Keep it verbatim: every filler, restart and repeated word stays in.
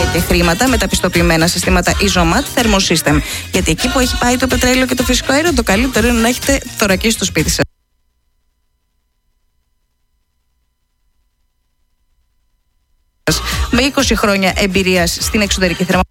και χρήματα με τα πιστοποιημένα συστήματα Isomat Thermosystem. Γιατί εκεί που έχει πάει το πετρέλαιο και το φυσικό αέριο, το καλύτερο είναι να έχετε θωρακίσει στο σπίτι σας. Με είκοσι χρόνια εμπειρίας στην εξωτερική θερμοκρασία.